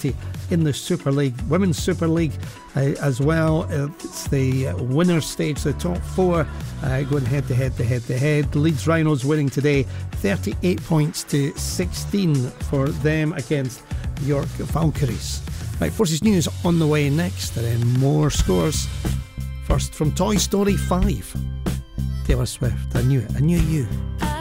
City in the Super League, Women's Super League as well. It's the winners stage, the top four going head to head to head to head. Leeds Rhinos winning today 38 points to 16 for them against York Valkyries. Right, Forces News on the way next, and then more scores. First from Toy Story 5, Taylor Swift, I Knew It, I Knew You.